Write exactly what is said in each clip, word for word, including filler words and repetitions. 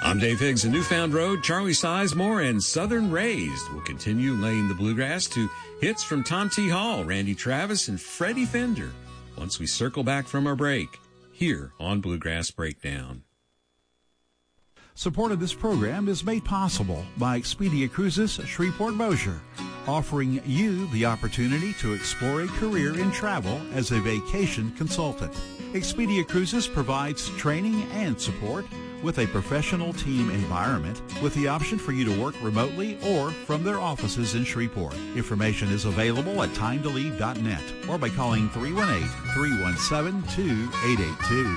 I'm Dave Higgs. In Newfound Road, Charlie Sizemore and Southern Raised will continue laying the bluegrass to hits from Tom T. Hall, Randy Travis, and Freddie Fender once we circle back from our break here on Bluegrass Breakdown. Support of this program is made possible by Expedia Cruises Shreveport Bossier, offering you the opportunity to explore a career in travel as a vacation consultant. Expedia Cruises provides training and support with a professional team environment with the option for you to work remotely or from their offices in Shreveport. Information is available at time to leave dot net or by calling three one eight, three one seven, two eight eight two.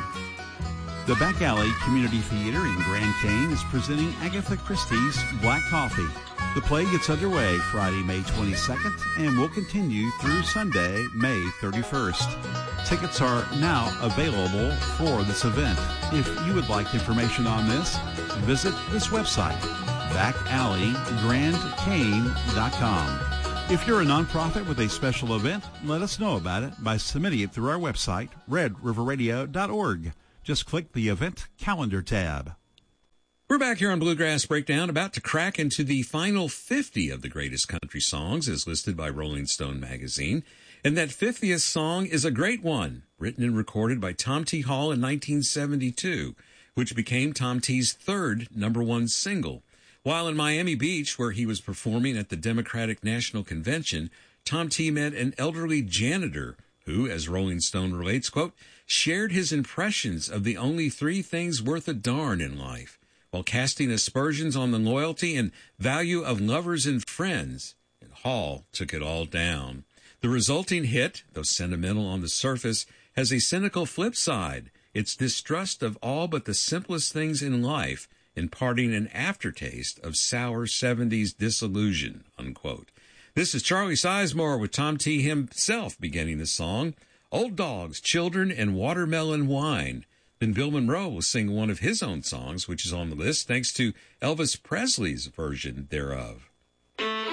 The Back Alley Community Theater in Grand Cane is presenting Agatha Christie's Black Coffee. The play gets underway Friday, May twenty-second, and will continue through Sunday, May thirty-first. Tickets are now available for this event. If you would like information on this, visit this website, back alley grand cane dot com. If you're a nonprofit with a special event, let us know about it by submitting it through our website, red river radio dot org. Just click the Event Calendar tab. We're back here on Bluegrass Breakdown, about to crack into the final fifty of the greatest country songs as listed by Rolling Stone magazine. And that fiftieth song is a great one, written and recorded by Tom T. Hall in nineteen seventy-two, which became Tom T's third number one single. While in Miami Beach, where he was performing at the Democratic National Convention, Tom T. met an elderly janitor who, as Rolling Stone relates, quote, shared his impressions of the only three things worth a darn in life, while casting aspersions on the loyalty and value of lovers and friends, and Hall took it all down. The resulting hit, though sentimental on the surface, has a cynical flip side. It's distrust of all but the simplest things in life, imparting an aftertaste of sour seventies disillusion, unquote. This is Charlie Sizemore with Tom T. himself beginning the song, Old Dogs, Children, and Watermelon Wine. Then Bill Monroe will sing one of his own songs, which is on the list, thanks to Elvis Presley's version thereof.